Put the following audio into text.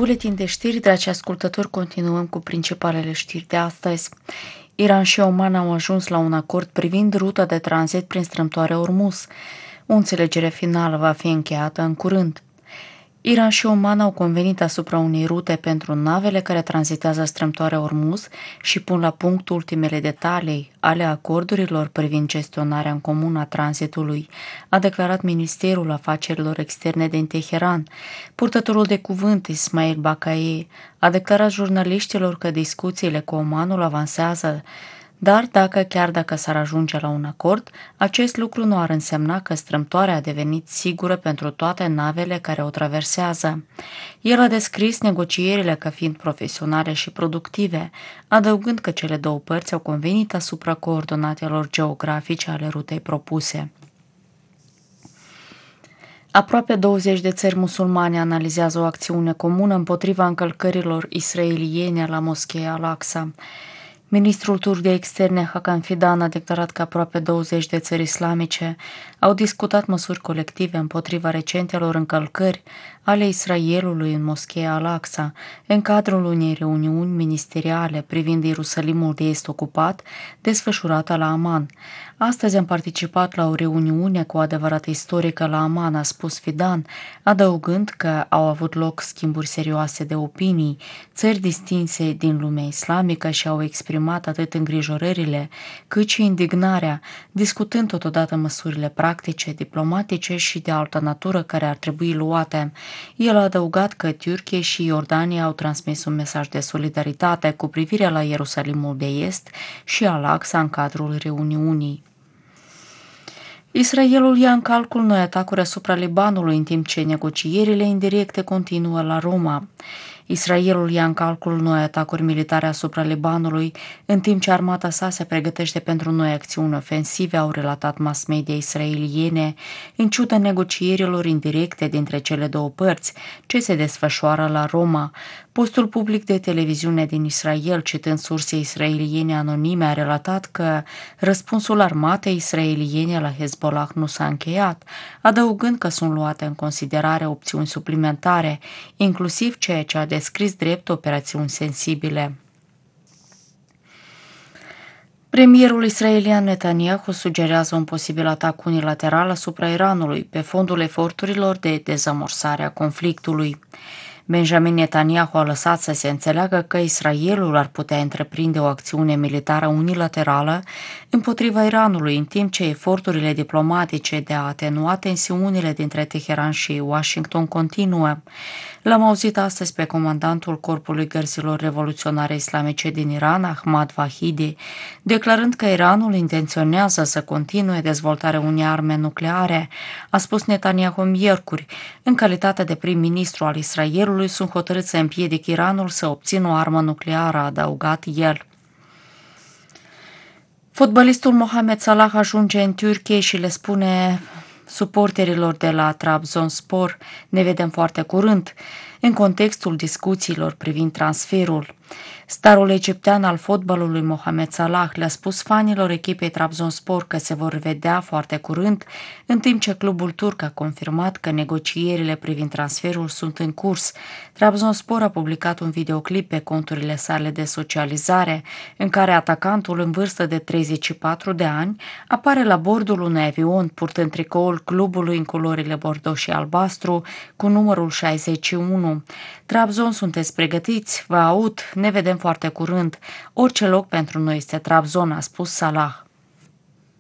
Buletin de știri, dragi ascultători, continuăm cu principalele știri de astăzi. Iran și Oman au ajuns la un acord privind ruta de tranzit prin strâmtoarea Ormuz. O înțelegere finală va fi încheiată în curând. Iran și Oman au convenit asupra unei rute pentru navele care tranzitează strâmtoarea Ormuz și pun la punct ultimele detalii ale acordurilor privind gestionarea în comun a tranzitului, a declarat Ministerul Afacerilor Externe din Teheran. Purtătorul de cuvânt Ismail Baqai a declarat jurnaliștilor că discuțiile cu Omanul avansează, dar chiar dacă s-ar ajunge la un acord, acest lucru nu ar însemna că strâmtoarea a devenit sigură pentru toate navele care o traversează. El a descris negocierile ca fiind profesionale și productive, adăugând că cele două părți au convenit asupra coordonatelor geografice ale rutei propuse. Aproape 20 de țări musulmane analizează o acțiune comună împotriva încălcărilor israeliene la moscheea Al-Aqsa. Ministrul turc de externe Hakan Fidan a declarat că aproape 20 de țări islamice au discutat măsuri colective împotriva recentelor încălcări ale Israelului în moscheea Al-Aqsa, în cadrul unei reuniuni ministeriale privind Ierusalimul de Est ocupat, desfășurată la Amman. Astăzi am participat la o reuniune cu adevărat istorică la Amman, a spus Fidan, adăugând că au avut loc schimburi serioase de opinii, țări distinse din lumea islamică și au exprimat atât îngrijorările cât și indignarea, discutând totodată măsurile practice, diplomatice și de altă natură care ar trebui luate. El a adăugat că Turcia și Iordania au transmis un mesaj de solidaritate cu privire la Ierusalimul de Est și Al-Aqsa în cadrul reuniunii. Israelul ia în calcul noi atacuri asupra Libanului în timp ce negocierile indirecte continuă la Roma. Israelul ia în calcul noi atacuri militare asupra Libanului, în timp ce armata sa se pregătește pentru noi acțiuni ofensive, au relatat mass media israeliene, în ciuda negocierilor indirecte dintre cele două părți, ce se desfășoară la Roma. Postul public de televiziune din Israel, citând surse israeliene anonime, a relatat că răspunsul armatei israeliene la Hezbollah nu s-a încheiat, adăugând că sunt luate în considerare opțiuni suplimentare, inclusiv ceea ce a descris drept operațiuni sensibile. Premierul israelian Netanyahu sugerează un posibil atac unilateral asupra Iranului pe fondul eforturilor de dezamorsare a conflictului. Benjamin Netanyahu a lăsat să se înțeleagă că Israelul ar putea întreprinde o acțiune militară unilaterală împotriva Iranului, în timp ce eforturile diplomatice de a atenua tensiunile dintre Teheran și Washington continuă. L-am auzit astăzi pe comandantul Corpului Gărzilor Revoluționare Islamice din Iran, Ahmad Vahidi, declarând că Iranul intenționează să continue dezvoltarea unei arme nucleare, a spus Netanyahu miercuri. În calitate de prim-ministru al Israelului, sunt hotărât să împiedic Iranul să obțină o armă nucleară, a adăugat el. Fotbalistul Mohamed Salah ajunge în Turcia și le spune suporterilor de la Trabzonspor: ne vedem foarte curând, în contextul discuțiilor privind transferul. Starul egiptean al fotbalului Mohamed Salah le-a spus fanilor echipei Trabzonspor că se vor vedea foarte curând, în timp ce clubul turc a confirmat că negocierile privind transferul sunt în curs. Trabzonspor a publicat un videoclip pe conturile sale de socializare, în care atacantul în vârstă de 34 de ani apare la bordul unui avion purtând tricoul clubului în culorile bordeaux și albastru cu numărul 61. Trabzon, sunteți pregătiți? Vă aud, ne vedem foarte curând. Orice loc pentru noi este Trabzon, a spus Salah.